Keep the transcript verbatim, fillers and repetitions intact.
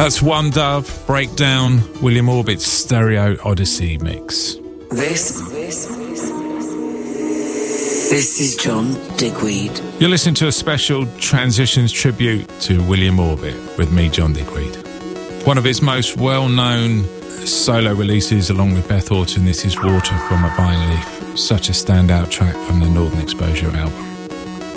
That's One Dove, Breakdown, William Orbit's Stereo Odyssey mix. This, this, this is John Digweed. You're listening to a special Transitions tribute to William Orbit with me, John Digweed. One of his most well-known solo releases, along with Beth Orton, this is Water from a Vine Leaf, such a standout track from the Northern Exposure album.